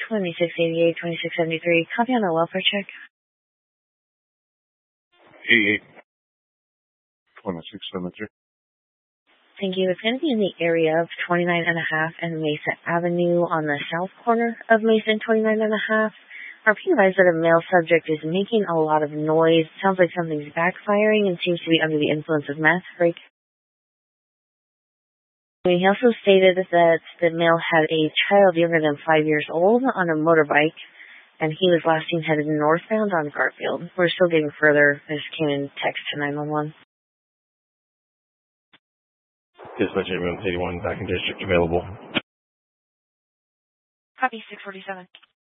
2688, 2673. Copy on a welfare check. 88, 2673. Thank you. It's going to be in the area of 29 and a half and Mesa Avenue on the south corner of Mesa and 29 and a half. Our advised that a male subject is making a lot of noise. Sounds like something's backfiring and seems to be under the influence of meth. Break. He also stated that the male had a child younger than 5 years old on a motorbike, and he was last seen headed northbound on Garfield. We're still getting further. This came in text to 911. Dispatch 81 back in district available. Copy 647.